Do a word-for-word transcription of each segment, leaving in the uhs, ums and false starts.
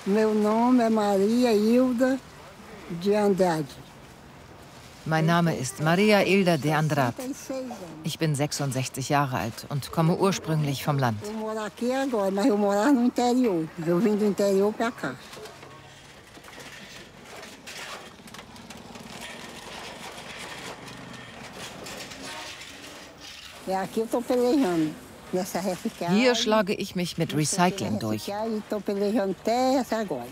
Meu nome é Maria Hilda de Andrade. Mein Name ist Maria Hilda de Andrade. Ich bin sechsundsechzig Jahre alt und komme ursprünglich vom Land. Eu moro aqui agora, mas eu morava no interior. Eu vim do interior para cá. E aqui eu tô pelejando nessa reciclagem. Hier schlage ich mich mit Recycling durch. E tô pelejando até essa agora.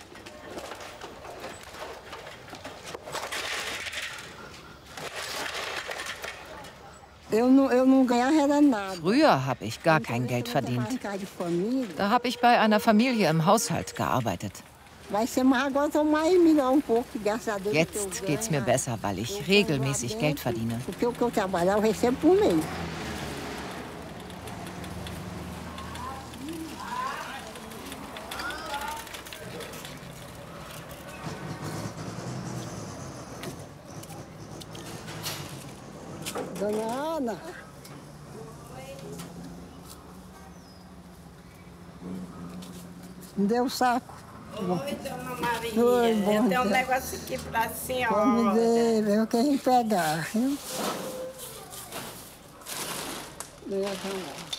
Früher habe ich gar kein Geld verdient. Da habe ich bei einer Familie im Haushalt gearbeitet. Jetzt geht's mir besser, weil ich regelmäßig Geld verdiene. Dona Ana. Me deu o saco. Oi, dona Maria. Oi, bom eu tenho um negócio aqui pra senhora. Me dê, vê o que a gente pegar. Viu?